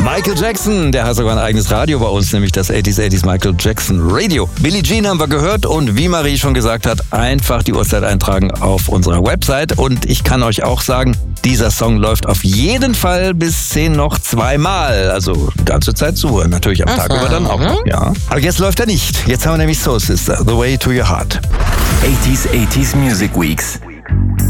Michael Jackson, der hat sogar ein eigenes Radio bei uns, nämlich das 80s Michael Jackson Radio. Billie Jean haben wir gehört und wie Marie schon gesagt hat, einfach die Uhrzeit eintragen auf unserer Website. Und ich kann euch auch sagen, dieser Song läuft auf jeden Fall bis 10 noch 2-mal. Also die ganze Zeit zuhören, natürlich am Tag über dann auch noch. Ja. Aber jetzt läuft er nicht. Jetzt haben wir nämlich Soul Sister, The Way to Your Heart. 80s Music Weeks.